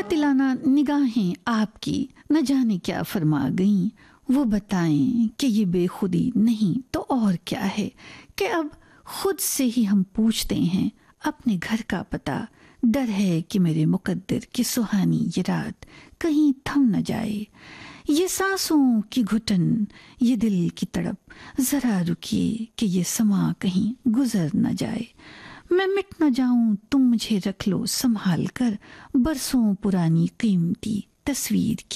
याद दिलाना निगाहें आपकी न जाने क्या फरमा गईं। वो बताएं कि ये बेखुदी नहीं तो और क्या है, कि अब खुद से ही हम पूछते हैं अपने घर का पता। डर है कि मेरे मुकद्दर की सुहानी ये रात कहीं थम न जाए। ये सांसों की घुटन, ये दिल की तड़प, जरा रुकिए कि ये समा कहीं गुजर न जाए। मैं मिट न जाऊं, तुम मुझे रख लो संभाल कर, बरसों पुरानी कीमती तस्वीर की।